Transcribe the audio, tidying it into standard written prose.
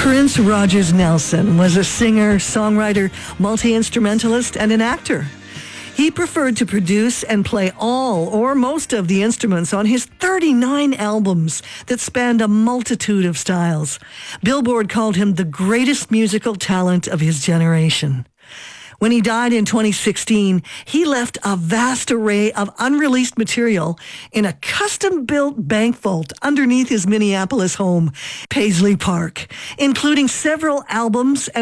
Prince Rogers Nelson was a singer, songwriter, multi-instrumentalist, and an actor. He preferred to produce and play all or most of the instruments on his 39 albums that spanned a multitude of styles. Billboard called him the greatest musical talent of his generation. When he died in 2016, he left a vast array of unreleased material in a custom-built bank vault underneath his Minneapolis home, Paisley Park, including several albums and